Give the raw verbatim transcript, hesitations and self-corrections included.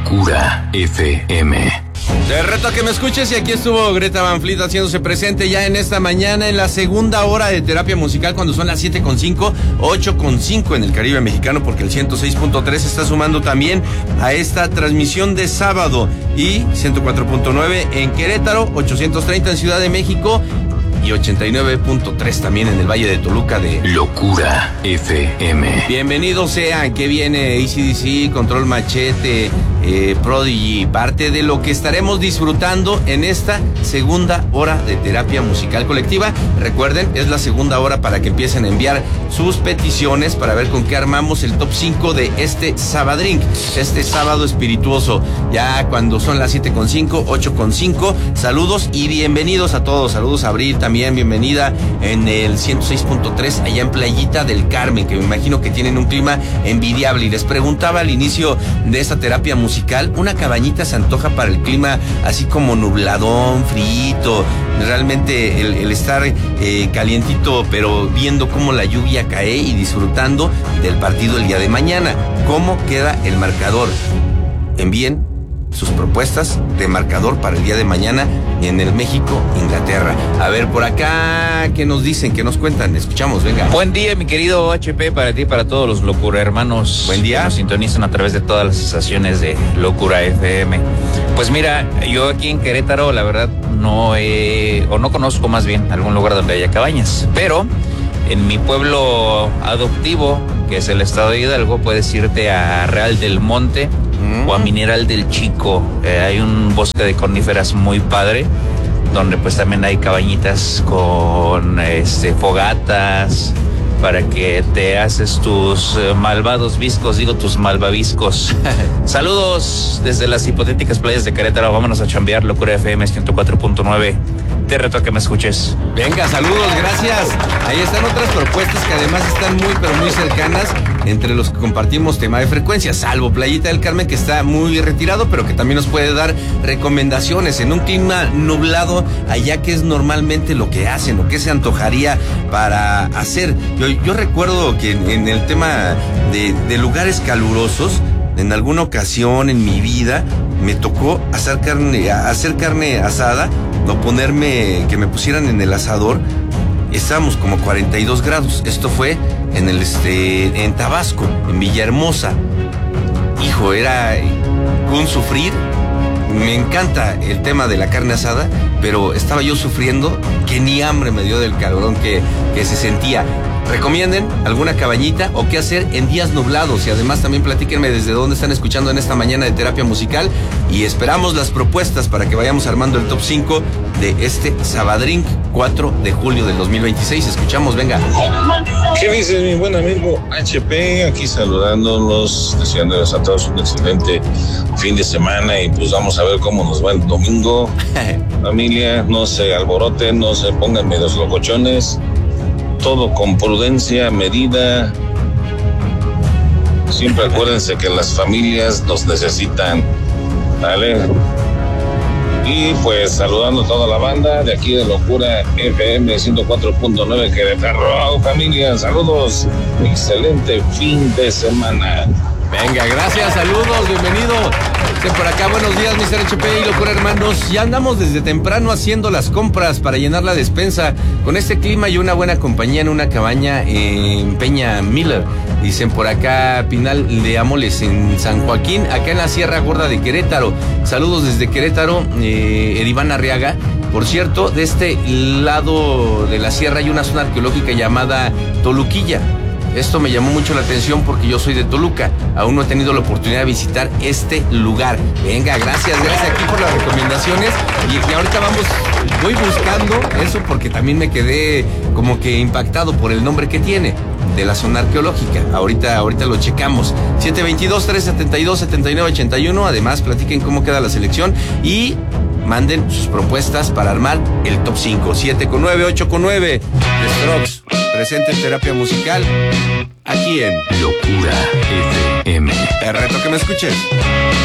Locura F M. Te reto a que me escuches, y aquí estuvo Greta Van Fleet haciéndose presente ya en esta mañana en la segunda hora de terapia musical, cuando son las siete con cinco, ocho con cinco en el Caribe mexicano, porque el ciento seis punto tres está sumando también a esta transmisión de sábado, y ciento cuatro punto nueve en Querétaro, ochocientos treinta en Ciudad de México y ochenta y nueve punto tres también en el Valle de Toluca de Locura F M. Bienvenidos sean, que viene A C D C, Control Machete, eh, Prodigy, parte de lo que estaremos disfrutando en esta segunda hora de terapia musical colectiva. Recuerden, es la segunda hora para que empiecen a enviar sus peticiones para ver con qué armamos el top cinco de este Sabadrink, este sábado espirituoso, ya cuando son las siete con cinco, ocho con cinco. Saludos y bienvenidos a todos. Saludos a Abril también, bienvenida en el ciento seis punto tres allá en Playita del Carmen, que me imagino que tienen un clima envidiable. Y les preguntaba al inicio de esta terapia musical, ¿una cabañita se antoja para el clima así como nubladón, frito? Realmente el, el estar eh, calientito, pero viendo cómo la lluvia cae y disfrutando del partido el día de mañana. ¿Cómo queda el marcador? Envíen sus propuestas de marcador para el día de mañana en el México-Inglaterra. A ver, por acá, ¿qué nos dicen? ¿Qué nos cuentan? Escuchamos, venga. Buen día, mi querido H P, para ti y para todos los Locura hermanos. Buen día. Que nos sintonizan a través de todas las estaciones de Locura F M. Pues mira, yo aquí en Querétaro, la verdad, no he, o no conozco más bien algún lugar donde haya cabañas, pero en mi pueblo adoptivo, que es el estado de Hidalgo, puedes irte a Real del Monte o a Mineral del Chico. Eh, hay un bosque de coníferas muy padre, donde pues también hay cabañitas con este fogatas para que te haces tus eh, malvados viscos, digo tus malvaviscos. Saludos desde las hipotéticas playas de Querétaro. Vámonos a chambear. Locura F M ciento cuatro punto nueve. Te reto a que me escuches. Venga, saludos, gracias. Ahí están otras propuestas que además están muy, pero muy cercanas, entre los que compartimos tema de frecuencia, salvo Playita del Carmen, que está muy retirado, pero que también nos puede dar recomendaciones en un clima nublado, allá que es normalmente lo que hacen, o qué se antojaría para hacer. Yo, yo recuerdo que en, en el tema de, de lugares calurosos, en alguna ocasión en mi vida me tocó hacer carne, hacer carne asada, o ponerme, que me pusieran en el asador. Estábamos como cuarenta y dos grados. Esto fue en el este en Tabasco, en Villahermosa. Hijo, era un sufrir. Me encanta el tema de la carne asada, pero estaba yo sufriendo que ni hambre me dio del calorón que, que se sentía. Recomienden alguna cabañita o qué hacer en días nublados, y además también platíquenme desde dónde están escuchando en esta mañana de terapia musical, y esperamos las propuestas para que vayamos armando el top cinco de este Sabadrink cuatro de julio del dos mil veintiséis. Escuchamos, venga. ¿Qué dices, mi buen amigo H P? Aquí saludándolos, deseándoles a todos un excelente fin de semana, y pues vamos a ver cómo nos va el domingo. Familia, no se alboroten, no se pongan medios locochones. Todo con prudencia, medida. Siempre acuérdense que las familias nos necesitan, ¿vale? Y pues saludando a toda la banda de aquí de Locura F M ciento cuatro punto nueve Querétaro. Familia, saludos. Excelente fin de semana. Venga, gracias, saludos, bienvenido. Por acá, buenos días, mister H P y Locura hermanos. Ya andamos desde temprano haciendo las compras para llenar la despensa. Con este clima y una buena compañía en una cabaña en Peña Miller. Dicen por acá, Pinal de Amoles en San Joaquín, acá en la Sierra Gorda de Querétaro. Saludos desde Querétaro, eh, Ediván Arriaga. Por cierto, de este lado de la sierra hay una zona arqueológica llamada Toluquilla. Esto me llamó mucho la atención porque yo soy de Toluca. Aún no he tenido la oportunidad de visitar este lugar. Venga, gracias, gracias aquí por las recomendaciones. Y, y ahorita vamos, voy buscando eso porque también me quedé como que impactado por el nombre que tiene, de la zona arqueológica. Ahorita, ahorita lo checamos. siete veintidós, trescientos setenta y dos, setenta y nueve ochenta y uno. Además, platiquen cómo queda la selección y manden sus propuestas para armar el top cinco. siete con nueve, ocho con nueve. The Strokes, presente en terapia musical, aquí en Locura F M. Te reto que me escuches.